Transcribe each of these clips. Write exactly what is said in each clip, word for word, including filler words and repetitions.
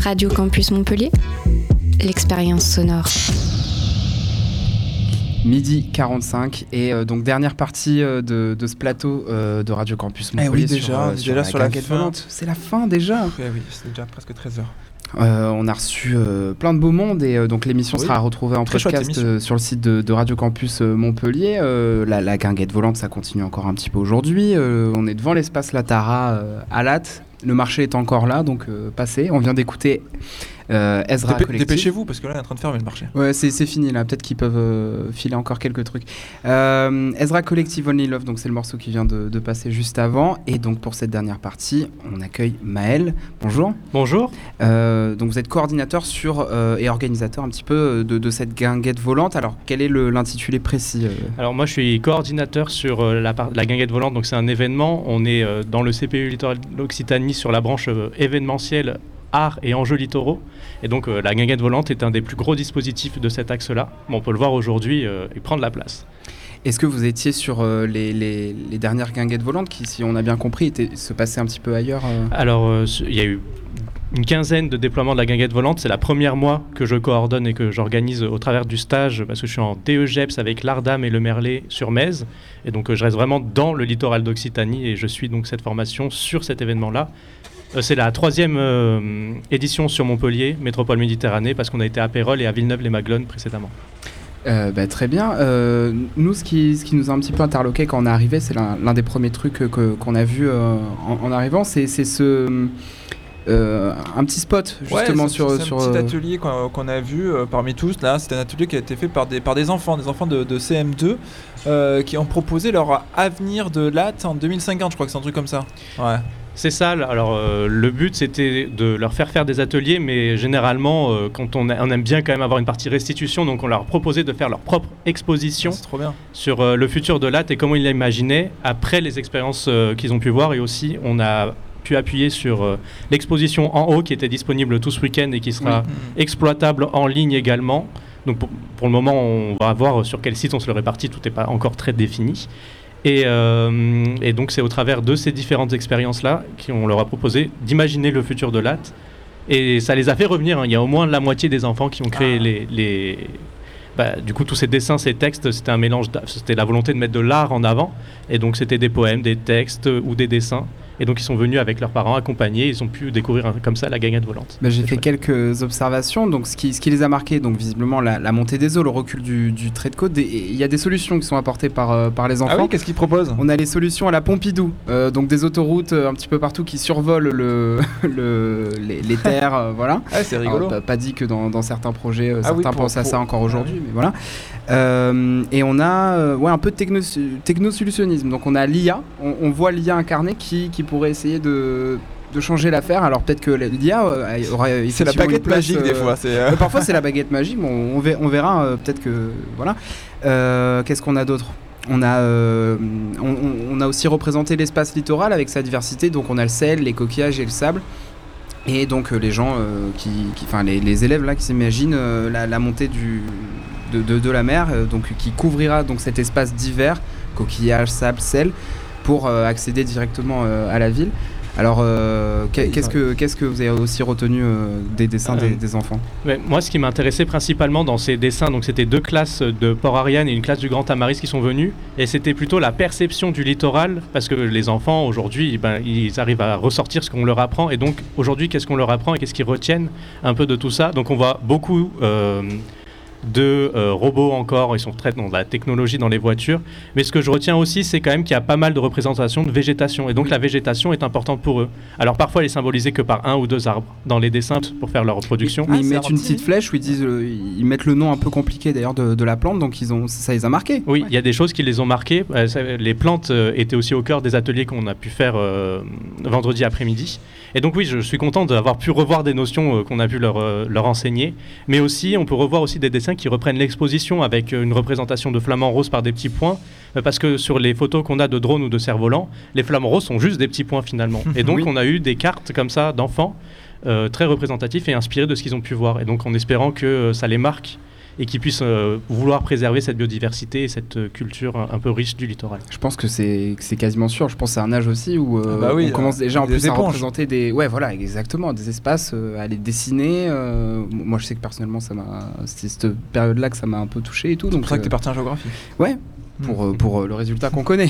Radio Campus Montpellier, l'expérience sonore. Midi quarante-cinq et euh, donc dernière partie euh, de, de ce plateau euh, de Radio Campus Montpellier. Eh oui, déjà, sur, euh, déjà sur là la sur la guinguette fin. volante. C'est la fin déjà. Ouais, oui, c'est déjà presque treize heures. Euh, on a reçu euh, plein de beau monde et euh, donc l'émission Oui. sera retrouvée en Très chouette podcast émission. euh, sur le site de, de Radio Campus euh, Montpellier. Euh, la, la guinguette volante, ça continue encore un petit peu aujourd'hui. Euh, on est devant l'espace Latara euh, à Latte. Le marché est encore là, donc euh, passez. On vient d'écouter euh, Ezra Dépê- Collective. Dépêchez-vous parce que là, on est en train de fermer le marché. Ouais, c'est, c'est fini là. Peut-être qu'ils peuvent euh, filer encore quelques trucs. Euh, Ezra Collective Only Love, donc c'est le morceau qui vient de, de passer juste avant. Et donc pour cette dernière partie, on accueille Maël. Bonjour. Bonjour. Euh, donc vous êtes coordinateur sur euh, et organisateur un petit peu de, de cette guinguette volante. Alors quel est le, l'intitulé précis euh Alors moi je suis coordinateur sur euh, la, part, la guinguette volante, donc c'est un événement. On est euh, dans le C P U Littoral d'Occitanie sur la branche euh, événementielle art et enjeux littoraux. Et donc euh, la guinguette volante est un des plus gros dispositifs de cet axe-là. Bon, on peut le voir aujourd'hui euh, et prendre la place. Est-ce que vous étiez sur euh, les, les, les dernières guinguettes volantes qui, si on a bien compris, étaient, se passaient un petit peu ailleurs euh Alors euh, il y a eu une quinzaine de déploiements de la guinguette volante. C'est la première moi que je coordonne et que j'organise au travers du stage parce que je suis en D E G E P S avec l'Ardam et le Merlet sur Metz. Et donc euh, je reste vraiment dans le littoral d'Occitanie et je suis donc cette formation sur cet événement-là. Euh, c'est la troisième euh, édition sur Montpellier, Métropole Méditerranée, parce qu'on a été à Pérols et à Villeneuve-les-Maglones précédemment. Euh, bah, très bien. Euh, nous, ce qui, ce qui nous a un petit peu interloqué quand on est arrivé, c'est l'un, l'un des premiers trucs que, qu'on a vu euh, en, en arrivant, c'est, c'est ce... Euh, un petit spot justement ouais, c'est, sur c'est sur un petit euh... atelier qu'on, qu'on a vu euh, parmi tous là. C'est un atelier qui a été fait par des par des enfants, des enfants de, de C M deux euh, qui ont proposé leur avenir de Latte en deux mille cinquante. Je crois que c'est un truc comme ça. Ouais. C'est ça. Alors euh, le but c'était de leur faire faire des ateliers, mais généralement euh, quand on, a, on aime bien quand même avoir une partie restitution, donc on leur proposait de faire leur propre exposition C'est trop bien. sur euh, le futur de Latte et comment ils l'imaginaient après les expériences euh, qu'ils ont pu voir. Et aussi on a pu appuyer sur euh, l'exposition en haut qui était disponible tout ce week-end et qui sera Oui. exploitable en ligne également. Donc pour, pour le moment, on va voir sur quel site on se le répartit, tout n'est pas encore très défini. Et, euh, et donc c'est au travers de ces différentes expériences-là qu'on leur a proposé d'imaginer le futur de Latte. Et ça les a fait revenir, hein. Il y a au moins la moitié des enfants qui ont créé ah. les... les Bah, du coup, tous ces dessins, ces textes, c'était un mélange, c'était la volonté de mettre de l'art en avant. Et donc, c'était des poèmes, des textes ou des dessins. Et donc, ils sont venus avec leurs parents accompagnés. Ils ont pu découvrir un, comme ça la guinguette volante. Bah, j'ai C'est fait chouette. quelques observations. Donc, ce qui, ce qui les a marqués, donc visiblement la, la montée des eaux, le recul du, du trait de côte. Il y a des solutions qui sont apportées par, euh, par les enfants. Ah oui, qu'est-ce qu'ils proposent ? On a les solutions à la Pompidou, euh, donc des autoroutes euh, un petit peu partout qui survolent le, le, les, les terres, euh, voilà. Ah, c'est rigolo. Alors, pas, pas dit que dans, dans certains projets, euh, Ah certains oui, pour- pensent à pour- ça encore aujourd'hui, ouais. mais voilà. Euh, et on a euh, ouais, un peu de techno, technosolutionnisme. Donc on a l'I A, on, on voit l'I A incarnée qui, qui pourrait essayer de, de changer l'affaire. Alors peut-être que l'I A euh, aurait C'est la effectivement baguette une place, magique euh, des fois. C'est, euh, mais parfois c'est la baguette magique, bon, on, ver- on verra euh, peut-être que... Voilà. Euh, qu'est-ce qu'on a d'autre ? On a, euh, on, on- on a aussi représenté l'espace littoral avec sa diversité, donc on a le sel, les coquillages et le sable. Et donc euh, les gens, euh, qui, qui, enfin les, les élèves là qui s'imaginent euh, la, la montée du, de, de, de la mer, euh, donc qui couvrira donc cet espace divers, coquillages, sable, sel, pour euh, accéder directement euh, à la ville. Alors euh, qu'est- qu'est-ce que qu'est-ce que vous avez aussi retenu euh, des dessins Euh, des, des enfants ? Ouais, moi, ce qui m'intéressait principalement dans ces dessins, donc c'était deux classes de Port-Ariane et une classe du Grand Tamaris qui sont venues, et c'était plutôt la perception du littoral, parce que les enfants aujourd'hui, ben, ils arrivent à ressortir ce qu'on leur apprend, et donc aujourd'hui, qu'est-ce qu'on leur apprend et qu'est-ce qu'ils retiennent un peu de tout ça. Donc on voit beaucoup euh, de euh, robots encore, ils sont très dans la technologie dans les voitures, mais ce que je retiens aussi, c'est quand même qu'il y a pas mal de représentations de végétation, et donc la végétation est importante pour eux. Alors parfois elle est symbolisée que par un ou deux arbres dans les dessins pour faire leur reproduction. Mais Ah, ils c'est mettent une arrondi. petite flèche où ils disent, euh, ils mettent le nom un peu compliqué d'ailleurs de, de la plante, donc ils ont, ça les a marqués. Oui, il y a des choses qui les ont marquées. Euh, ça- les plantes euh, étaient aussi au cœur des ateliers qu'on a pu faire euh, vendredi après-midi. Et donc oui, je suis content d'avoir pu revoir des notions euh, qu'on a pu leur, euh, leur enseigner. Mais aussi, on peut revoir aussi des dessins qui reprennent l'exposition avec euh, une représentation de flamants roses par des petits points. Euh, parce que sur les photos qu'on a de drones ou de cerfs-volants, les flamants roses sont juste des petits points finalement. Et donc Oui. on a eu des cartes comme ça d'enfants euh, très représentatifs et inspirés de ce qu'ils ont pu voir. Et donc en espérant que euh, ça les marque et qui puissent euh, vouloir préserver cette biodiversité et cette euh, culture un, un peu riche du littoral. Je pense que c'est, que c'est quasiment sûr. Je pense que c'est un âge aussi où euh, Ah bah oui, on commence déjà en des plus à éponges. représenter des, ouais voilà exactement, des espaces, euh, à les dessiner. euh, moi je sais que personnellement ça m'a, c'est cette période-là que ça m'a un peu touché et tout. C'est Donc pour ça que euh, t'es parti en géographie. ouais. Pour, euh, pour euh, le résultat qu'on connaît.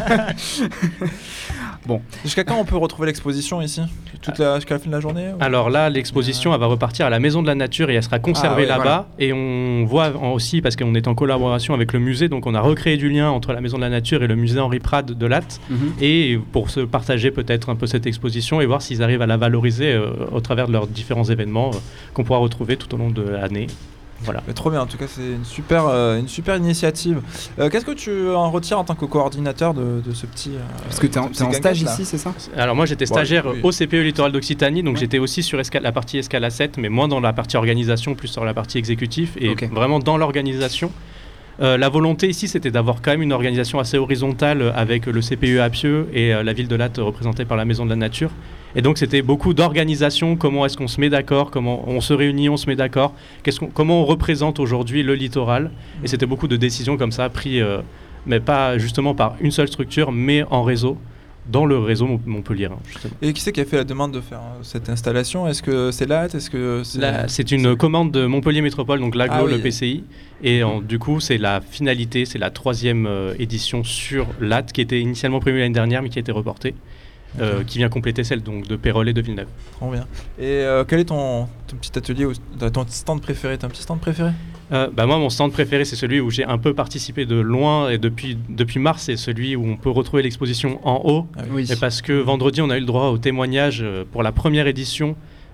Bon. Jusqu'à quand on peut retrouver l'exposition ici Toute la, Jusqu'à la fin de la journée ou... Alors là, l'exposition, elle va repartir à la Maison de la Nature et elle sera conservée Ah ouais, là-bas. Et on voit en- aussi, parce qu'on est en collaboration avec le musée, donc on a recréé du lien entre la Maison de la Nature et le musée Henri Prade de Latte. Mhm. Et pour se partager peut-être un peu cette exposition et voir s'ils arrivent à la valoriser euh, au travers de leurs différents événements euh, qu'on pourra retrouver tout au long de l'année. Voilà. Mais trop bien, en tout cas c'est une super, euh, une super initiative. Euh, qu'est-ce que tu en retires en tant que coordinateur de, de ce petit... euh, Parce que t'es en, de ce t'es en petit stage gang-là ici, c'est ça? Alors moi j'étais stagiaire oui. au C P E Littoral d'Occitanie, donc Ouais. j'étais aussi sur esca- la partie Escala sept, mais moins dans la partie organisation, plus sur la partie exécutif, et Ok. vraiment dans l'organisation. Euh, la volonté ici c'était d'avoir quand même une organisation assez horizontale euh, avec le C P E Appieux et euh, la ville de Latte représentée par la Maison de la Nature. Et donc c'était beaucoup d'organisation, comment est-ce qu'on se met d'accord, comment on se réunit, on se met d'accord, qu'est-ce qu'on, comment on représente aujourd'hui le littoral. Et c'était beaucoup de décisions comme ça, prises, euh, mais pas justement par une seule structure, mais en réseau, dans le réseau Mont- Montpellier. Hein, justement. Et qui c'est qui a fait la demande de faire euh, cette installation? Est-ce que c'est Latte? Est-ce que c'est... Là, c'est une commande de Montpellier Métropole, donc l'Aglo, Ah oui. le P C I. Et en- du coup, c'est la finalité, c'est la troisième euh, édition sur Latte, qui était initialement prévue l'année dernière, mais qui a été reportée, euh, Ok. qui vient compléter celle donc, de Pérol et de Villeneuve. Trop bien. Et euh, quel est ton, ton petit atelier, ou ton stand préféré? T'as un petit stand préféré? Euh, bah moi, mon stand préféré, c'est celui où j'ai un peu participé de loin, et depuis, depuis mars, c'est celui où on peut retrouver l'exposition en haut. Ah Oui. Et parce que vendredi, on a eu le droit au témoignage euh, pour la première édition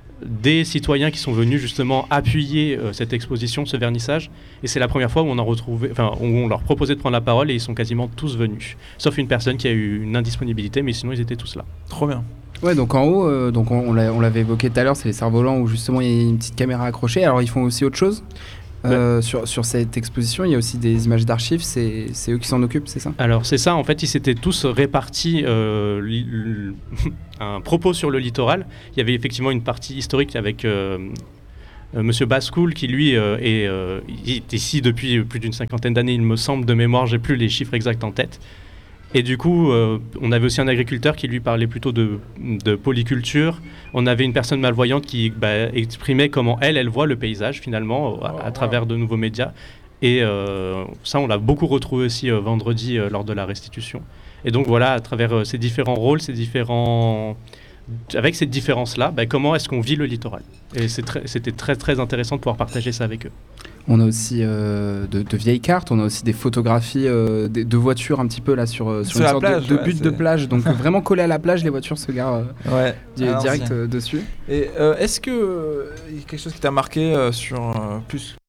des citoyens qui sont venus justement appuyer euh, cette exposition, ce vernissage. Et c'est la première fois où on, en retrouvait, enfin, où on leur proposait de prendre la parole et ils sont quasiment tous venus. Sauf une personne qui a eu une indisponibilité, mais sinon ils étaient tous là. Trop bien. Ouais, donc en haut, euh, donc on, on l'a- on l'avait évoqué tout à l'heure, c'est les cerfs-volants où justement il y a une petite caméra accrochée. Alors ils font aussi autre chose. Euh, sur, sur cette exposition, il y a aussi des images d'archives, c'est, c'est eux qui s'en occupent, c'est ça? Alors c'est ça, en fait, ils s'étaient tous répartis euh, li- l- un propos sur le littoral. Il y avait effectivement une partie historique avec euh, euh, Monsieur Bascoul qui lui euh, est, euh, il est ici depuis plus d'une cinquantaine d'années, il me semble, de mémoire, j'ai plus les chiffres exacts en tête. Et du coup, euh, on avait aussi un agriculteur qui lui parlait plutôt de, de polyculture. On avait une personne malvoyante qui bah, exprimait comment elle, elle voit le paysage finalement à, à wow. travers de nouveaux médias. Et euh, ça, on l'a beaucoup retrouvé aussi euh, vendredi euh, lors de la restitution. Et donc voilà, à travers euh, ces différents rôles, ces différents... avec cette différence-là, bah, comment est-ce qu'on vit le littoral? Et c'est très, c'était très très intéressant de pouvoir partager ça avec eux. On a aussi euh, de, de vieilles cartes, on a aussi des photographies euh, de, de voitures un petit peu là sur, euh, sur Sur une la sorte plage, de, de ouais, but c'est- de plage. Donc vraiment collé à la plage, les voitures se garent euh, Ouais. di- Alors, direct c'est- euh, dessus. Et euh, est-ce que euh, il y a quelque chose qui t'a marqué euh, sur euh, plus